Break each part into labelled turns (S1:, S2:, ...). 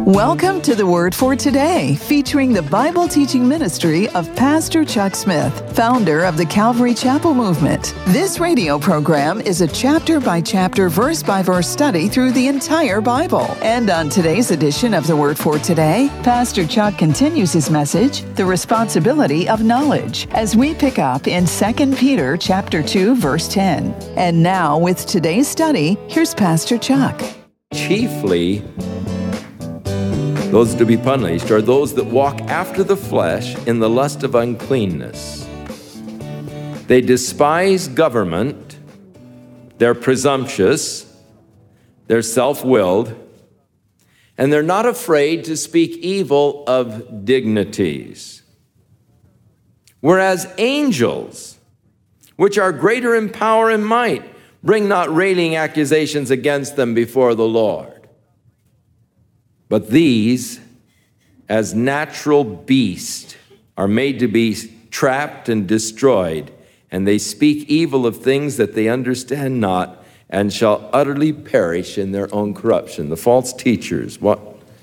S1: Welcome to the Word for Today, featuring the Bible teaching ministry of Pastor Chuck Smith, founder of the Calvary Chapel Movement. This radio program is a chapter-by-chapter, verse-by-verse study through the entire Bible. And on today's edition of the Word for Today, Pastor Chuck continues his message, The Responsibility of Knowledge, as we pick up in 2 Peter chapter 2, verse 10. And now, with today's study, here's Pastor Chuck.
S2: Chiefly, those to be punished are those that walk after the flesh in the lust of uncleanness. They despise government, they're presumptuous, they're self-willed, and they're not afraid to speak evil of dignities. Whereas angels, which are greater in power and might, bring not railing accusations against them before the Lord. But these, as natural beasts, are made to be trapped and destroyed, and they speak evil of things that they understand not, and shall utterly perish in their own corruption. The false teachers, what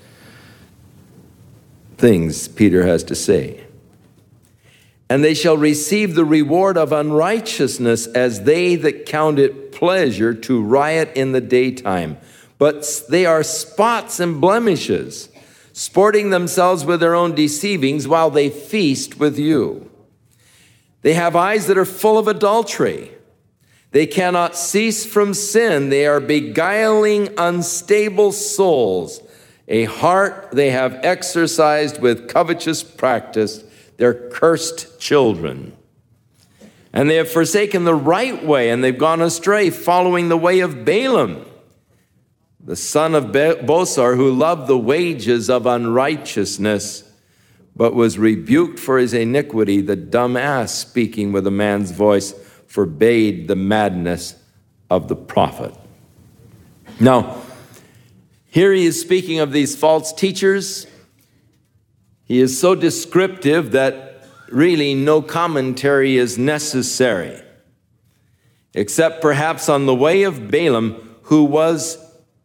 S2: things Peter has to say. And they shall receive the reward of unrighteousness as they that count it pleasure to riot in the daytime. But they are spots and blemishes, sporting themselves with their own deceivings while they feast with you. They have eyes that are full of adultery. They cannot cease from sin. They are beguiling unstable souls. A heart they have exercised with covetous practice. They're cursed children. And they have forsaken the right way, and they've gone astray, following the way of Balaam, the son of Bosor, who loved the wages of unrighteousness, but was rebuked for his iniquity. The dumb ass, speaking with a man's voice, forbade the madness of the prophet. Now, here he is speaking of these false teachers. He is so descriptive that really no commentary is necessary, except perhaps on the way of Balaam, who was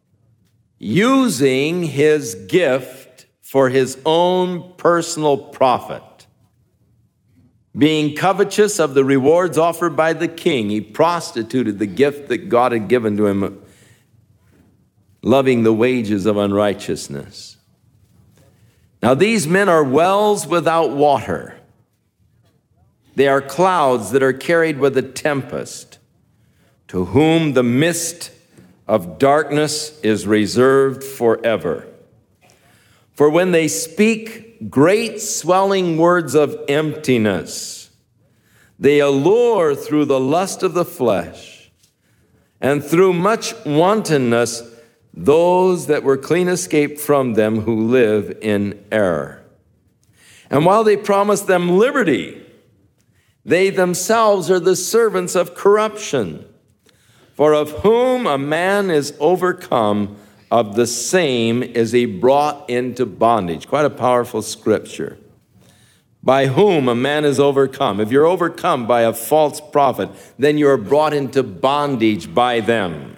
S2: using his gift for his own personal profit. Being covetous of the rewards offered by the king, he prostituted the gift that God had given to him, loving the wages of unrighteousness. Now, these men are wells without water. They are clouds that are carried with a tempest, to whom the mist of darkness is reserved forever. For when they speak great swelling words of emptiness, they allure through the lust of the flesh, and through much wantonness those that were clean escaped from them who live in error. And while they promise them liberty, they themselves are the servants of corruption. For of whom a man is overcome, of the same is he brought into bondage. Quite a powerful scripture. By whom a man is overcome. If you're overcome by a false prophet, then you are brought into bondage by them.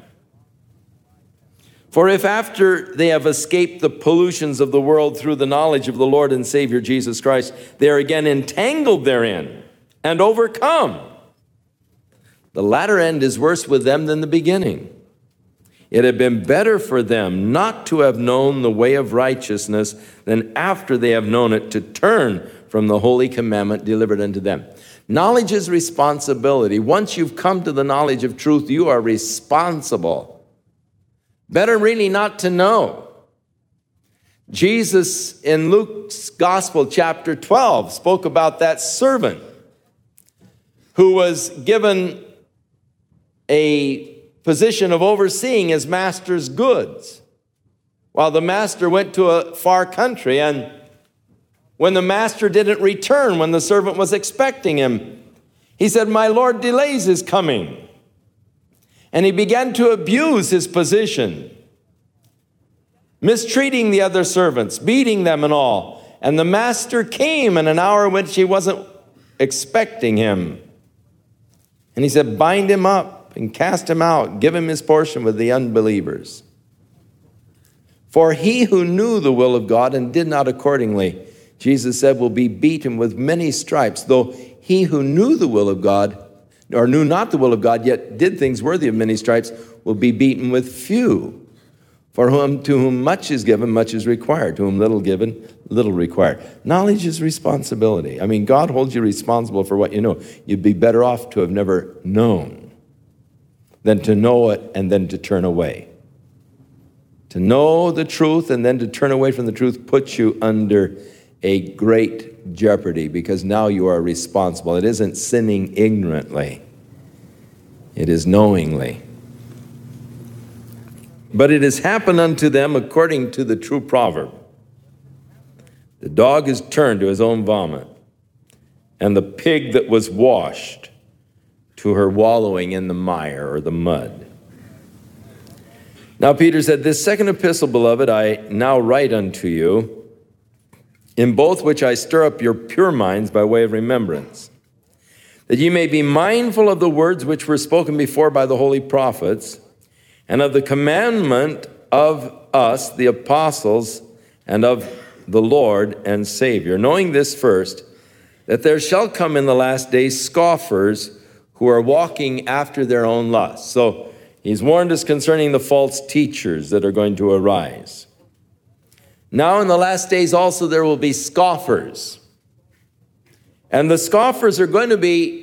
S2: For if after they have escaped the pollutions of the world through the knowledge of the Lord and Savior Jesus Christ, they are again entangled therein and overcome, the latter end is worse with them than the beginning. It had been better for them not to have known the way of righteousness than after they have known it to turn from the holy commandment delivered unto them. Knowledge is responsibility. Once you've come to the knowledge of truth, you are responsible. Better really not to know. Jesus in Luke's Gospel, chapter 12, spoke about that servant who was given a position of overseeing his master's goods, while the master went to a far country. And when the master didn't return, when the servant was expecting him, he said, "My Lord delays his coming." And he began to abuse his position, mistreating the other servants, beating them and all. And the master came in an hour which he wasn't expecting him. And he said, "Bind him up and cast him out. Give him his portion with the unbelievers." For he who knew the will of God and did not accordingly, Jesus said, will be beaten with many stripes, though he who knew the will of God, or knew not the will of God, yet did things worthy of many stripes, will be beaten with few. For to whom much is given, much is required. To whom little given, little required. Knowledge is responsibility. I mean, God holds you responsible for what you know. You'd be better off to have never known than to know it and then to turn away. To know the truth and then to turn away from the truth puts you under a great jeopardy, because now you are responsible. It isn't sinning ignorantly. It is knowingly. But it has happened unto them according to the true proverb. The dog is turned to his own vomit, and the pig that was washed to her wallowing in the mire or the mud. Now Peter said, this second epistle, beloved, I now write unto you, in both which I stir up your pure minds by way of remembrance, that ye may be mindful of the words which were spoken before by the holy prophets, and of the commandment of us, the apostles, and of the Lord and Savior, knowing this first, that there shall come in the last days scoffers who are walking after their own lusts. So he's warned us concerning the false teachers that are going to arise. Now in the last days also there will be scoffers. And the scoffers are going to be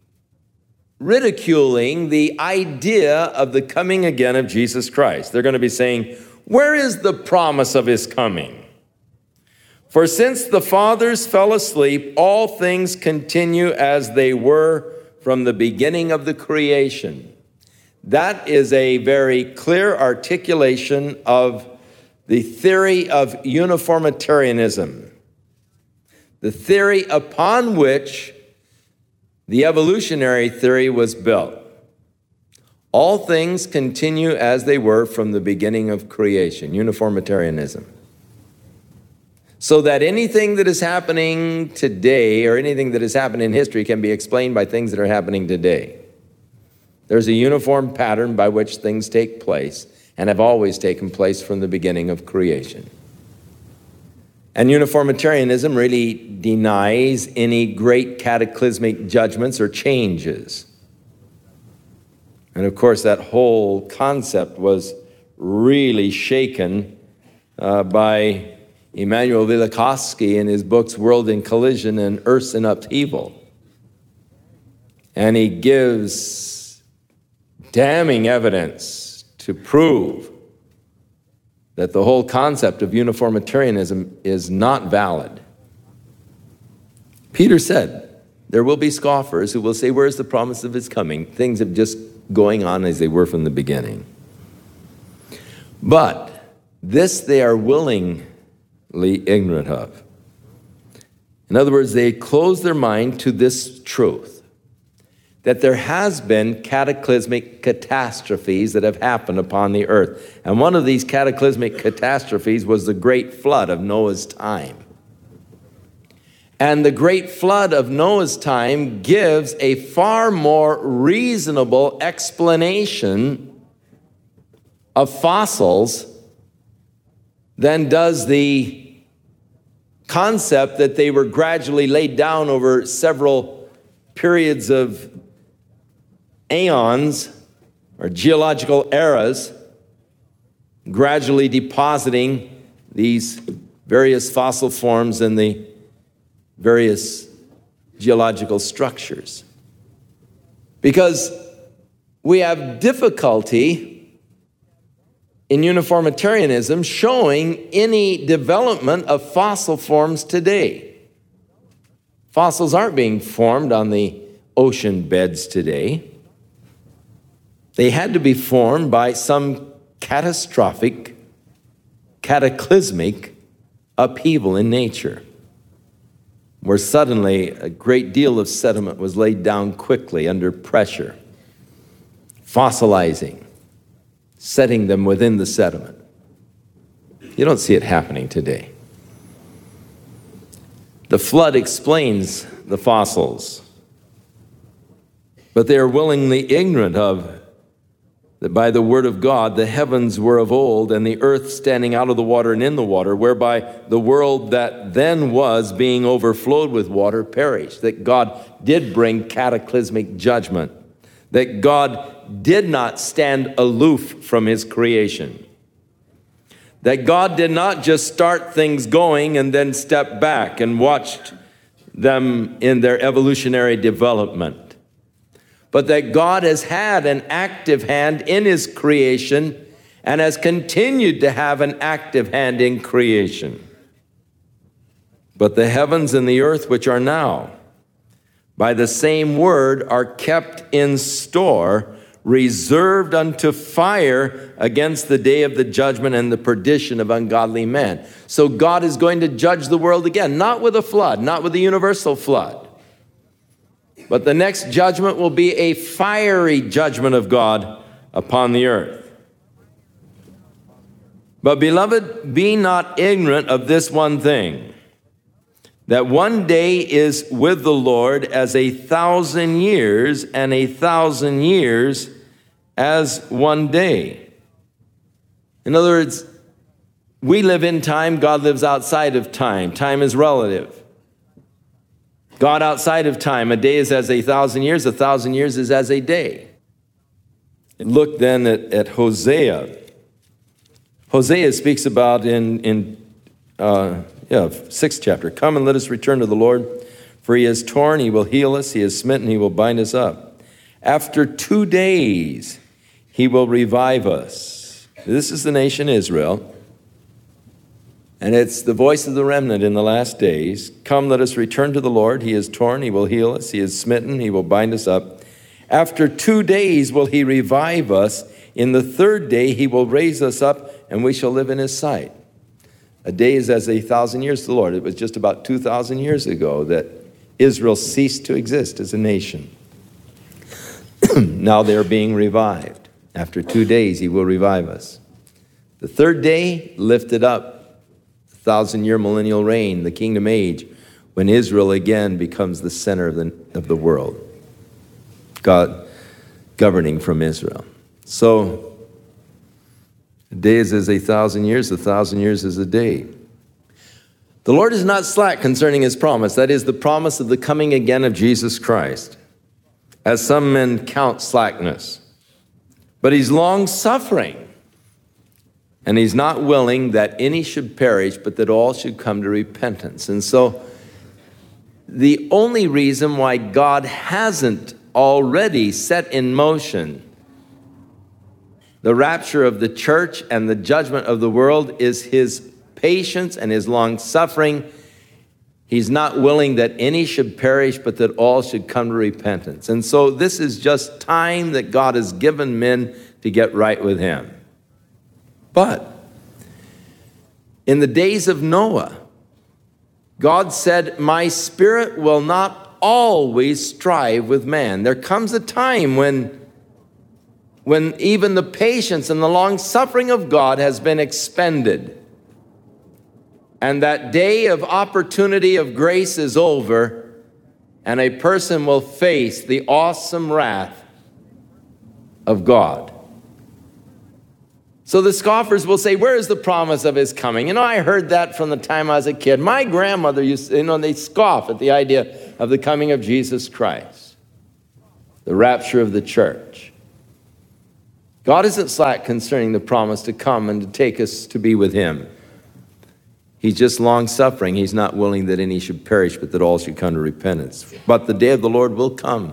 S2: ridiculing the idea of the coming again of Jesus Christ. They're going to be saying, where is the promise of his coming? For since the fathers fell asleep, all things continue as they were from the beginning of the creation. That is a very clear articulation of the theory of uniformitarianism, the theory upon which the evolutionary theory was built. All things continue as they were from the beginning of creation, uniformitarianism. So that anything that is happening today or anything that has happened in history can be explained by things that are happening today. There's a uniform pattern by which things take place and have always taken place from the beginning of creation. And uniformitarianism really denies any great cataclysmic judgments or changes. And of course, that whole concept was really shaken by Immanuel Velikovsky in his books World in Collision and Earth in Upheaval. And he gives damning evidence to prove that the whole concept of uniformitarianism is not valid. Peter said, there will be scoffers who will say, where's the promise of his coming? Things are just going on as they were from the beginning. But this they are willingly ignorant of. In other words, they close their mind to this truth, that there has been cataclysmic catastrophes that have happened upon the earth. And one of these cataclysmic catastrophes was the great flood of Noah's time. And the great flood of Noah's time gives a far more reasonable explanation of fossils than does the concept that they were gradually laid down over several periods of aeons or geological eras, gradually depositing these various fossil forms in the various geological structures. Because we have difficulty in uniformitarianism showing any development of fossil forms today. Fossils aren't being formed on the ocean beds today. They had to be formed by some catastrophic, cataclysmic upheaval in nature, where suddenly a great deal of sediment was laid down quickly under pressure, fossilizing, setting them within the sediment. You don't see it happening today. The flood explains the fossils, but they are willingly ignorant of that by the word of God the heavens were of old, and the earth standing out of the water and in the water, whereby the world that then was, being overflowed with water, perished. That God did bring cataclysmic judgment. That God did not stand aloof from his creation. That God did not just start things going and then step back and watched them in their evolutionary development. But that God has had an active hand in his creation and has continued to have an active hand in creation. But the heavens and the earth, which are now, by the same word, are kept in store, reserved unto fire against the day of the judgment and the perdition of ungodly men. So God is going to judge the world again, not with a flood, not with a universal flood. But the next judgment will be a fiery judgment of God upon the earth. But beloved, be not ignorant of this one thing, that one day is with the Lord as 1,000 years, and 1,000 years as one day. In other words, we live in time, God lives outside of time. Time is relative. God outside of time, a day is as 1,000 years, 1,000 years is as a day. And look then at Hosea. Hosea speaks about in 6th chapter. Come and let us return to the Lord, for he has torn, he will heal us, he has smitten, he will bind us up. After 2 days, he will revive us. This is the nation Israel. And it's the voice of the remnant in the last days. Come, let us return to the Lord. He is torn, he will heal us. He is smitten, he will bind us up. After 2 days will he revive us. In the 3rd day he will raise us up, and we shall live in his sight. A day is as 1,000 years to the Lord. It was just about 2,000 years ago that Israel ceased to exist as a nation. Now they're being revived. After 2 days he will revive us. The 3rd day, lifted up. 1,000-year millennial reign, the kingdom age, when Israel again becomes the center of the world. God governing from Israel. So, a day is as 1,000 years, 1,000 years is a day. The Lord is not slack concerning his promise. That is the promise of the coming again of Jesus Christ, as some men count slackness. But he's long-suffering. And he's not willing that any should perish, but that all should come to repentance. And so the only reason why God hasn't already set in motion the rapture of the church and the judgment of the world is his patience and his long suffering. He's not willing that any should perish, but that all should come to repentance. And so this is just time that God has given men to get right with him. But in the days of Noah, God said, my spirit will not always strive with man. There comes a time when even the patience and the long suffering of God has been expended. And that day of opportunity of grace is over, and a person will face the awesome wrath of God. So the scoffers will say, where is the promise of his coming? I heard that from the time I was a kid. My grandmother used to, they scoff at the idea of the coming of Jesus Christ, the rapture of the church. God isn't slack concerning the promise to come and to take us to be with him. He's just long-suffering. He's not willing that any should perish, but that all should come to repentance. But the day of the Lord will come.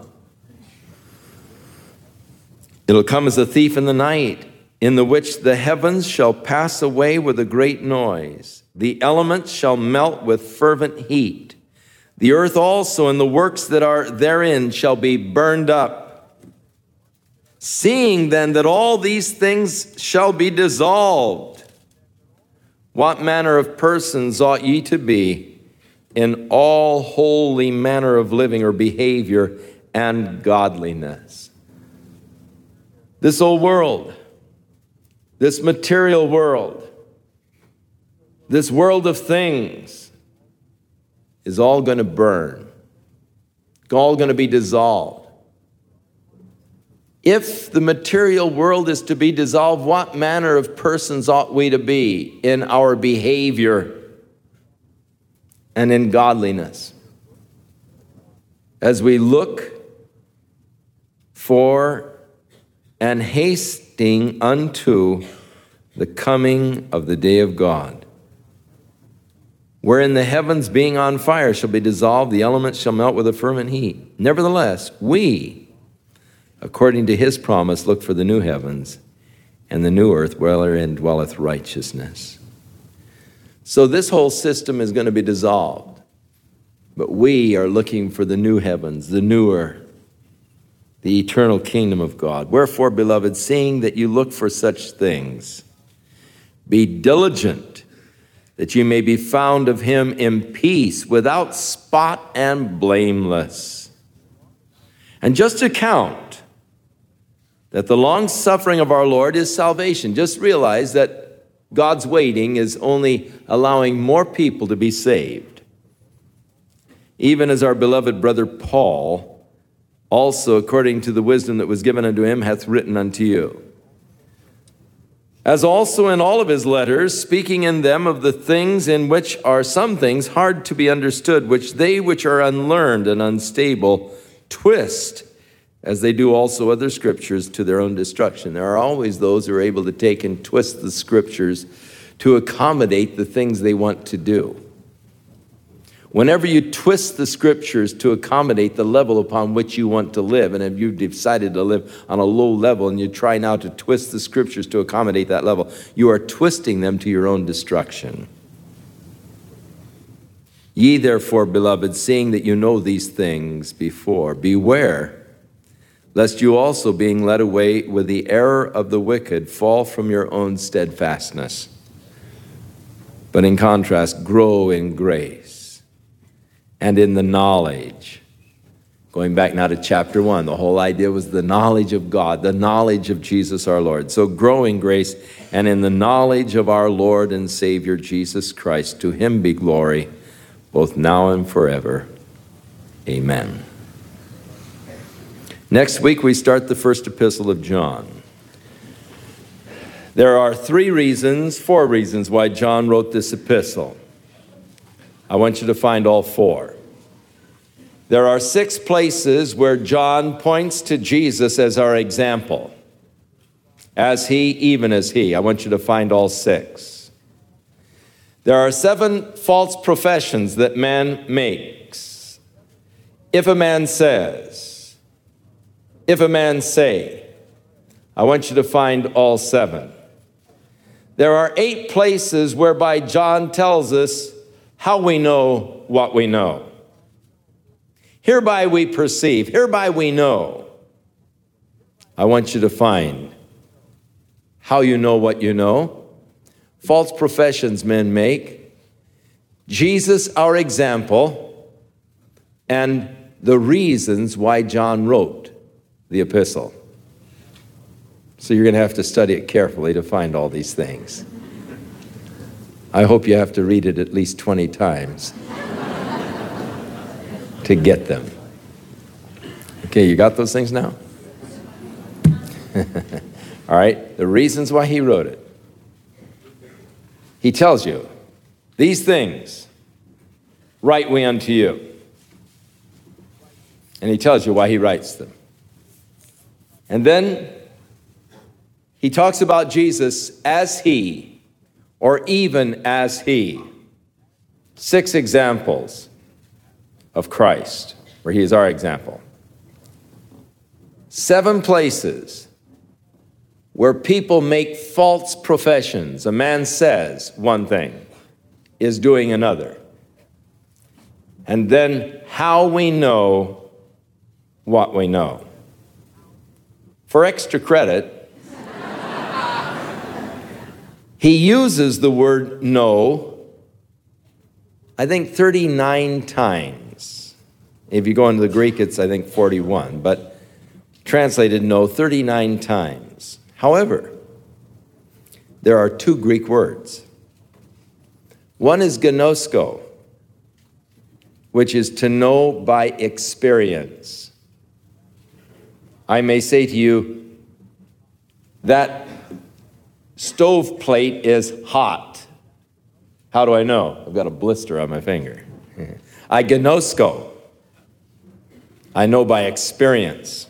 S2: It'll come as a thief in the night, in the which the heavens shall pass away with a great noise. The elements shall melt with fervent heat. The earth also and the works that are therein shall be burned up. Seeing then that all these things shall be dissolved, what manner of persons ought ye to be in all holy manner of living or behavior and godliness? This old world, this material world, this world of things is all going to burn. It's all going to be dissolved. If the material world is to be dissolved, what manner of persons ought we to be in our behavior and in godliness? As we look for and hasting unto the coming of the day of God, wherein the heavens being on fire shall be dissolved, the elements shall melt with a fervent heat. Nevertheless, we, according to his promise, look for the new heavens and the new earth wherein dwelleth righteousness. So this whole system is going to be dissolved. But we are looking for the new heavens, the new earth, the eternal kingdom of God. Wherefore, beloved, seeing that you look for such things, be diligent that you may be found of him in peace, without spot and blameless. And just to count that the long suffering of our Lord is salvation. Just realize that God's waiting is only allowing more people to be saved. Even as our beloved brother Paul, also according to the wisdom that was given unto him, hath written unto you. As also in all of his letters, speaking in them of the things in which are some things hard to be understood, which they which are unlearned and unstable twist, as they do also other scriptures, to their own destruction. There are always those who are able to take and twist the scriptures to accommodate the things they want to do. Whenever you twist the scriptures to accommodate the level upon which you want to live, and if you've decided to live on a low level and you try now to twist the scriptures to accommodate that level, you are twisting them to your own destruction. Ye therefore, beloved, seeing that you know these things before, beware, lest you also, being led away with the error of the wicked, fall from your own steadfastness. But in contrast, grow in grace and in the knowledge. Going back now to chapter 1, the whole idea was the knowledge of God, the knowledge of Jesus our Lord. So grow in grace and in the knowledge of our Lord and Savior Jesus Christ. To him be glory, both now and forever. Amen. Next week, we start the first epistle of John. There are four reasons why John wrote this epistle. I want you to find all four. There are 6 places where John points to Jesus as our example. As he, even as he. I want you to find all 6. There are 7 false professions that man makes. If a man says, if a man say, I want you to find all 7. There are 8 places whereby John tells us how we know what we know. Hereby we perceive, hereby we know. I want you to find how you know what you know. False professions men make. Jesus, our example, and the reasons why John wrote the epistle. So you're going to have to study it carefully to find all these things. I hope you have to read it at least 20 times to get them. Okay, you got those things now? All right, the reasons why he wrote it. He tells you, these things write we unto you. And he tells you why he writes them. And then he talks about Jesus as he, or even as he. 6 examples of Christ, where he is our example. 7 places where people make false professions. A man says one thing, is doing another. And then how we know what we know. For extra credit, he uses the word know, I think 39 times. If you go into the Greek, it's I think 41, but translated know 39 times. However, there are 2 Greek words. One is gnosko, which is to know by experience. I may say to you, that stove plate is hot. How do I know? I've got a blister on my finger. I gnosko. I know by experience.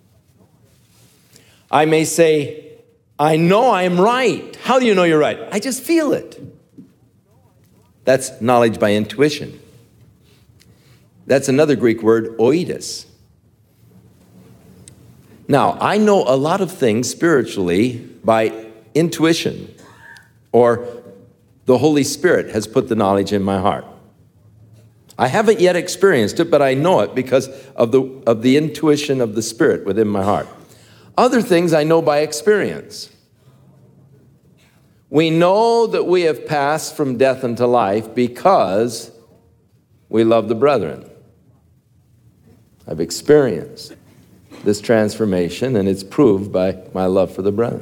S2: I may say, I know I'm right. How do you know you're right? I just feel it. That's knowledge by intuition. That's another Greek word, oides. Now, I know a lot of things spiritually by intuition, or the Holy Spirit has put the knowledge in my heart. I haven't yet experienced it, but I know it because of the intuition of the Spirit within my heart. Other things I know by experience. We know that we have passed from death unto life because we love the brethren. I've experienced this transformation, and it's proved by my love for the brethren.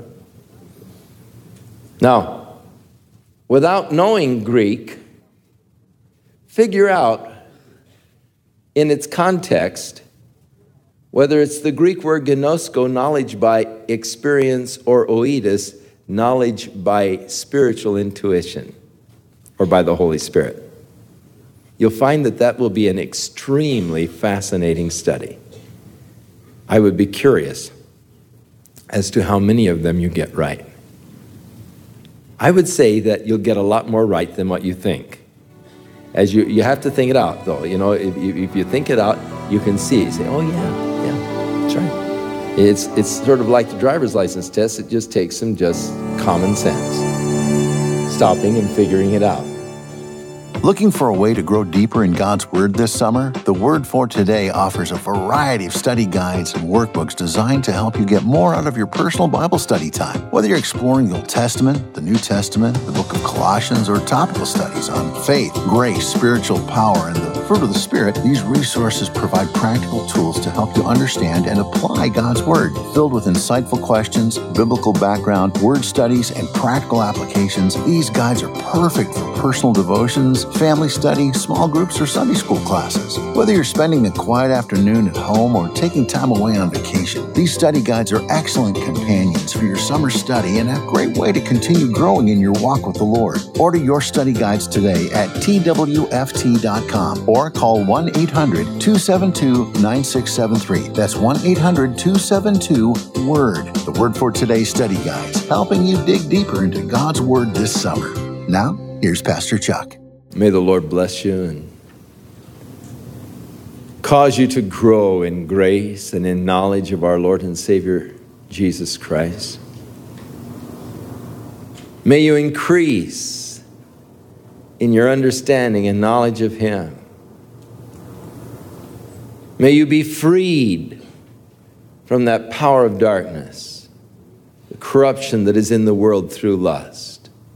S2: Now, without knowing Greek, figure out in its context whether it's the Greek word gnosko, knowledge by experience, or oides, knowledge by spiritual intuition, or by the Holy Spirit. You'll find that will be an extremely fascinating study. I would be curious as to how many of them you get right. I would say that you'll get a lot more right than what you think. As you have to think it out, though. You know, if you think it out, you can see. You say, oh, yeah, that's right. It's sort of like the driver's license test. It just takes some just common sense. Stopping and figuring it out.
S3: Looking for a way to grow deeper in God's Word this summer? The Word for Today offers a variety of study guides and workbooks designed to help you get more out of your personal Bible study time. Whether you're exploring the Old Testament, the New Testament, the book of Colossians, or topical studies on faith, grace, spiritual power, and the fruit of the Spirit, these resources provide practical tools to help you understand and apply God's Word. Filled with insightful questions, biblical background, word studies, and practical applications, these guides are perfect for personal devotions, family study, small groups, or Sunday school classes. Whether you're spending a quiet afternoon at home or taking time away on vacation, these study guides are excellent companions for your summer study and a great way to continue growing in your walk with the Lord. Order your study guides today at twft.com or call 1-800-272-9673. That's 1-800-272-WORD. The Word for Today study guides, helping you dig deeper into God's Word this summer. Now, here's Pastor Chuck.
S2: May the Lord bless you and cause you to grow in grace and in knowledge of our Lord and Savior, Jesus Christ. May you increase in your understanding and knowledge of Him. May you be freed from that power of darkness, the corruption that is in the world through lust.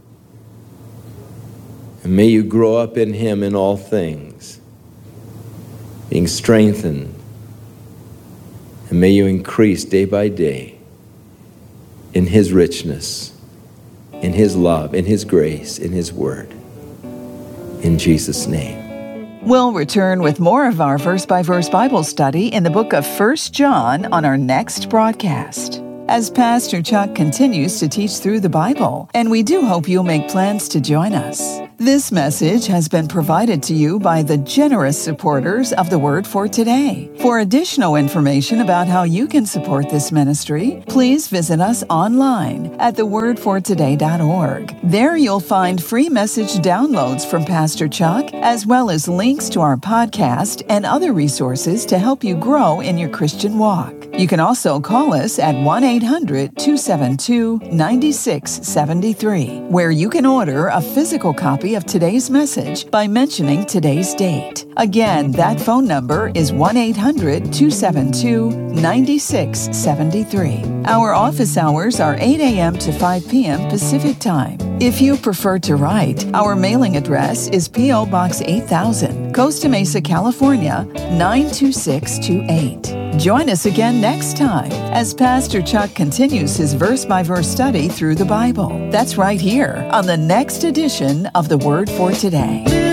S2: And may you grow up in Him in all things, being strengthened. And may you increase day by day in His richness, in His love, in His grace, in His Word. In Jesus' name.
S1: We'll return with more of our verse-by-verse Bible study in the book of 1 John on our next broadcast, as Pastor Chuck continues to teach through the Bible, and we do hope you'll make plans to join us. This message has been provided to you by the generous supporters of the Word for Today. For additional information about how you can support this ministry, please visit us online at thewordfortoday.org. There you'll find free message downloads from Pastor Chuck, as well as links to our podcast and other resources to help you grow in your Christian walk. You can also call us at 1-800-272-9673, where you can order a physical copy of today's message by mentioning today's date. Again, that phone number is 1-800-272-9673. Our office hours are 8 a.m. to 5 p.m. Pacific Time. If you prefer to write, our mailing address is P.O. Box 8000, Costa Mesa, California, 92628. Join us again next time as Pastor Chuck continues his verse-by-verse study through the Bible. That's right here on the next edition of The Word for Today.